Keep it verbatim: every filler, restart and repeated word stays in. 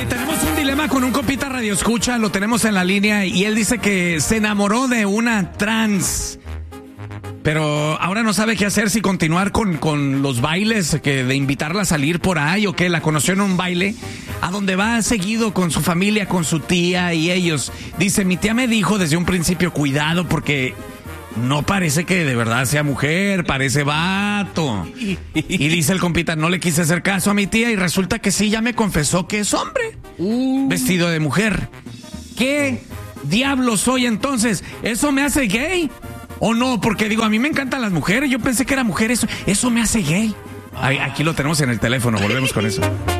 Oye, tenemos un dilema con un compita radio escucha, lo tenemos en la línea y él dice que se enamoró de una trans, pero ahora no sabe qué hacer, si continuar con, con los bailes, que de invitarla a salir por ahí o que la conoció en un baile, a donde va seguido con su familia, con su tía y ellos. Dice, mi tía me dijo desde un principio, cuidado porque no parece que de verdad sea mujer, parece vato. Y dice el compita, no le quise hacer caso a mi tía y resulta que sí, ya me confesó que es hombre, uh. vestido de mujer. ¿Qué diablos soy entonces? ¿Eso me hace gay? ¿O no? Porque digo, a mí me encantan las mujeres, yo pensé que era mujer, eso, eso me hace gay. Ay, aquí lo tenemos en el teléfono, volvemos con eso.